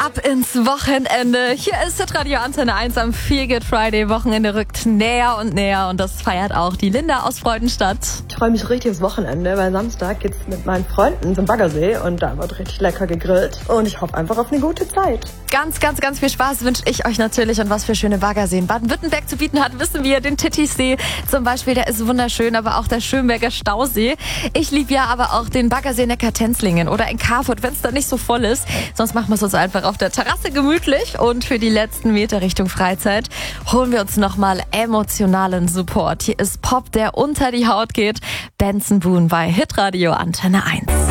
Ab ins Wochenende. Hier ist Hitradio Antenne 1 am Feel Good Friday. Wochenende rückt näher und näher und das feiert auch die Linda aus Freudenstadt. Ich freue mich richtig aufs Wochenende, weil Samstag geht's mit meinen Freunden zum Baggersee und da wird richtig lecker gegrillt und ich hoffe einfach auf eine gute Zeit. Ganz, ganz, ganz viel Spaß wünsche ich euch natürlich und was für schöne Baggerseen Baden-Württemberg zu bieten hat, wissen wir. Den Titisee zum Beispiel, der ist wunderschön, aber auch der Schönberger Stausee. Ich liebe ja aber auch den Baggersee Neckar-Tenzlingen oder in Carfurt, wenn es da nicht so voll ist. Sonst machen wir es uns einfach auf der Terrasse gemütlich und für die letzten Meter Richtung Freizeit holen wir uns nochmal emotionalen Support. Hier ist Pop, der unter die Haut geht. Benson Boone bei Hitradio Antenne 1.